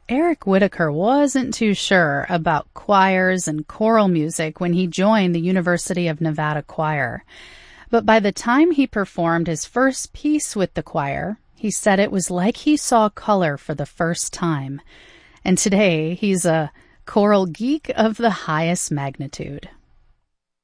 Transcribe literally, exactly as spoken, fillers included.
Eric Whitacre wasn't too sure about choirs and choral music when he joined the University of Nevada Choir. But by the time he performed his first piece with the choir, he said it was like he saw color for the first time. And today, he's a choral geek of the highest magnitude.